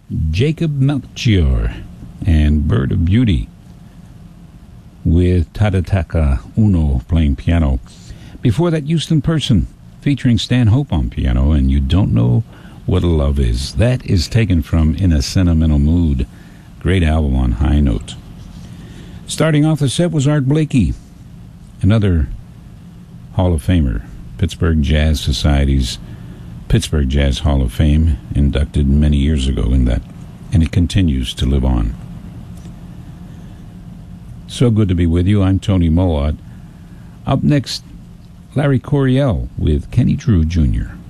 Jacob Melchior and Bird of Beauty, with Tadataka Uno playing piano. Before that, Houston Person featuring Stan Hope on piano, and You Don't Know What a Love Is. That is taken from In a Sentimental Mood. Great album on High Note. Starting off the set was Art Blakey, another Hall of Famer, Pittsburgh Jazz Society's Pittsburgh Jazz Hall of Fame, inducted many years ago in that, and it continues to live on. So good to be with you. I'm Tony Mowatt. Up next, Larry Coryell with Kenny Drew Jr.